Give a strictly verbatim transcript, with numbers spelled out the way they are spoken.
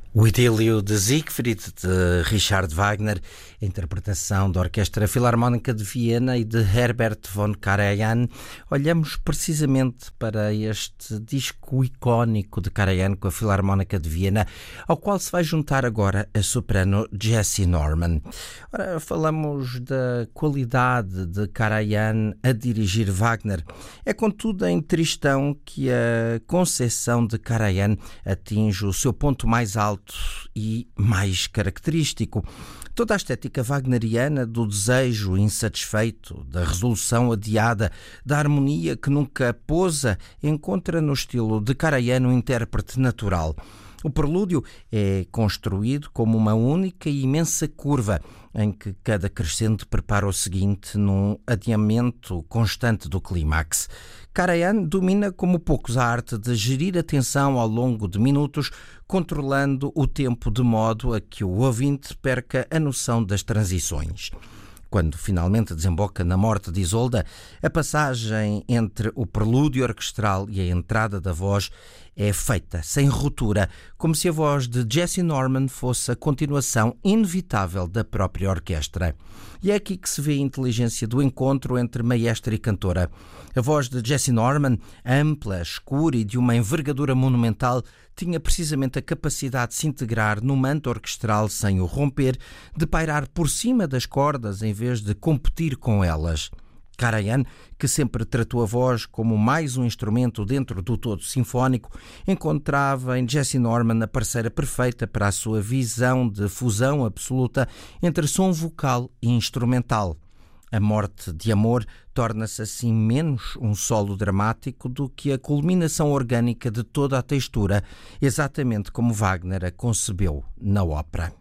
O Idílio de Siegfried, de Richard Wagner, a interpretação da Orquestra Filarmónica de Viena e de Herbert von Karajan. Olhamos precisamente para este disco icónico de Karajan com a Filarmónica de Viena, ao qual se vai juntar agora a soprano Jessie Norman. Ora, falamos da qualidade de Karajan a dirigir Wagner. É contudo em Tristão que a concepção de Karajan atinge o seu ponto mais alto e mais característico. Toda a estética wagneriana do desejo insatisfeito, da resolução adiada, da harmonia que nunca pousa, encontra no estilo de Karajan um intérprete natural. O prelúdio é construído como uma única e imensa curva, em que cada crescente prepara o seguinte num adiamento constante do clímax. Karajan domina como poucos a arte de gerir a tensão ao longo de minutos, controlando o tempo de modo a que o ouvinte perca a noção das transições. Quando finalmente desemboca na morte de Isolda, a passagem entre o prelúdio orquestral e a entrada da voz é feita sem ruptura, como se a voz de Jessie Norman fosse a continuação inevitável da própria orquestra. E é aqui que se vê a inteligência do encontro entre maestra e cantora. A voz de Jessie Norman, ampla, escura e de uma envergadura monumental, tinha precisamente a capacidade de se integrar no manto orquestral sem o romper, de pairar por cima das cordas em vez de competir com elas. Karajan, que sempre tratou a voz como mais um instrumento dentro do todo sinfónico, encontrava em Jessie Norman a parceira perfeita para a sua visão de fusão absoluta entre som vocal e instrumental. A morte de amor torna-se assim menos um solo dramático do que a culminação orgânica de toda a textura, exatamente como Wagner a concebeu na ópera.